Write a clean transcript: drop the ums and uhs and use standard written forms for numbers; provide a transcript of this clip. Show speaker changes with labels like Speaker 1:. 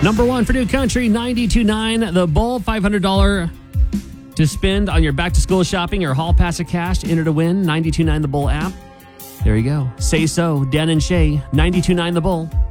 Speaker 1: Number one for New Country, 92.9 The Bull, $500 to spend on your back-to-school shopping or hall pass of cash to enter to win. 92.9 The Bull app. There you go. Say so. Dan and Shay, 92.9 The Bull.